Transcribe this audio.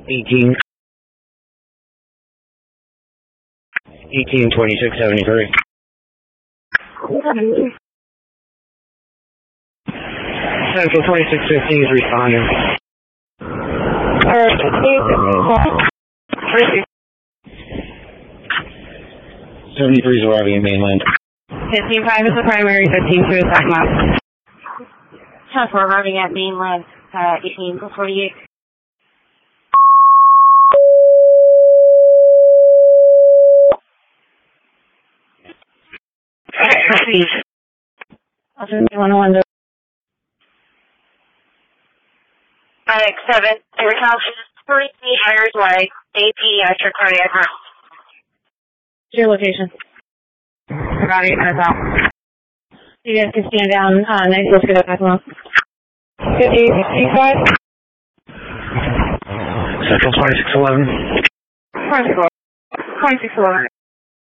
18. 2673. Central 2615 is responding. 73 is arriving at mainland. 15-5 is the primary, 15-2 is back up. 10-4 arriving at mainland, 18-48. I'll just do 1-1. 5-7, your house is 3 hours away, AP extra cardiac arrest. Your location. About 8 minutes out. You guys can stand down, nice, let's get up back along. 55. Central 2611. 2611.